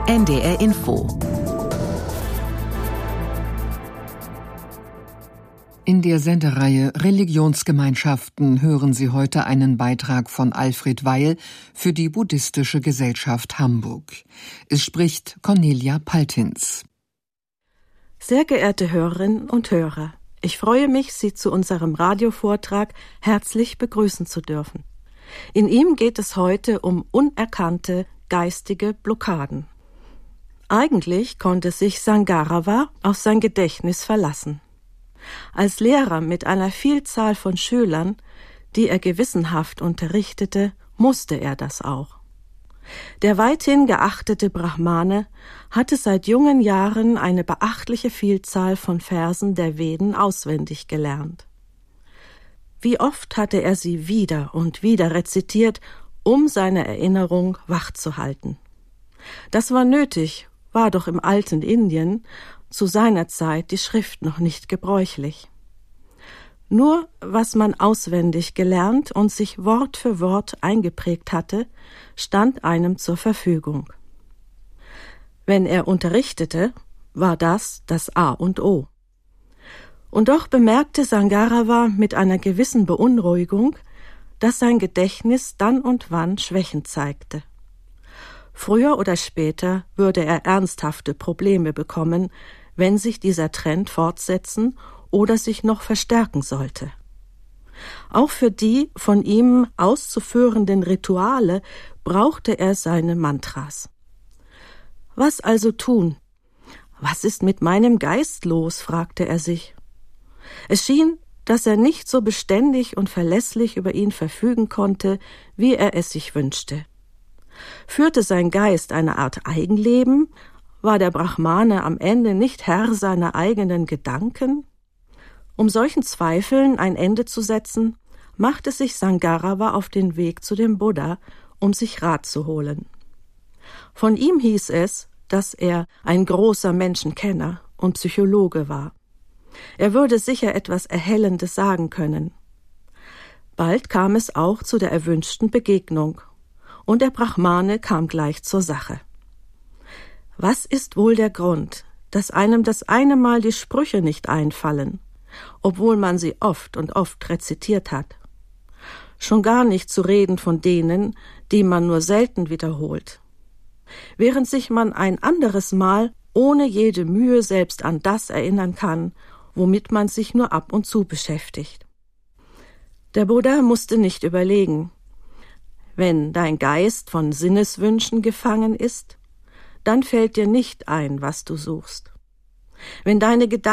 NDR Info. In der Sendereihe Religionsgemeinschaften hören Sie heute einen Beitrag von Alfred Weil für die Buddhistische Gesellschaft Hamburg. Es spricht Cornelia Paltins. Sehr geehrte Hörerinnen und Hörer, ich freue mich, Sie zu unserem Radiovortrag herzlich begrüßen zu dürfen. In ihm geht es heute um unerkannte geistige Blockaden. Eigentlich konnte sich Sangarava auf sein Gedächtnis verlassen. Als Lehrer mit einer Vielzahl von Schülern, die er gewissenhaft unterrichtete, musste er das auch. Der weithin geachtete Brahmane hatte seit jungen Jahren eine beachtliche Vielzahl von Versen der Veden auswendig gelernt. Wie oft hatte er sie wieder und wieder rezitiert, um seine Erinnerung wachzuhalten. Das war nötig, war doch im alten Indien zu seiner Zeit die Schrift noch nicht gebräuchlich. Nur was man auswendig gelernt und sich Wort für Wort eingeprägt hatte, stand einem zur Verfügung. Wenn er unterrichtete, war das A und O. Und doch bemerkte Sangarava mit einer gewissen Beunruhigung, dass sein Gedächtnis dann und wann Schwächen zeigte. Früher oder später würde er ernsthafte Probleme bekommen, wenn sich dieser Trend fortsetzen oder sich noch verstärken sollte. Auch für die von ihm auszuführenden Rituale brauchte er seine Mantras. Was also tun? Was ist mit meinem Geist los? Fragte er sich. Es schien, dass er nicht so beständig und verlässlich über ihn verfügen konnte, wie er es sich wünschte. Führte sein Geist eine Art Eigenleben? War der Brahmane am Ende nicht Herr seiner eigenen Gedanken? Um solchen Zweifeln ein Ende zu setzen, machte sich Sangarava auf den Weg zu dem Buddha, um sich Rat zu holen. Von ihm hieß es, dass er ein großer Menschenkenner und Psychologe war. Er würde sicher etwas Erhellendes sagen können. Bald kam es auch zu der erwünschten Begegnung, und der Brahmane kam gleich zur Sache. Was ist wohl der Grund, dass einem das eine Mal die Sprüche nicht einfallen, obwohl man sie oft und oft rezitiert hat? Schon gar nicht zu reden von denen, die man nur selten wiederholt. Während sich man ein anderes Mal ohne jede Mühe selbst an das erinnern kann, womit man sich nur ab und zu beschäftigt. Der Buddha musste nicht überlegen. Wenn dein Geist von Sinneswünschen gefangen ist, dann fällt dir nicht ein, was du suchst. Wenn deine Gedanken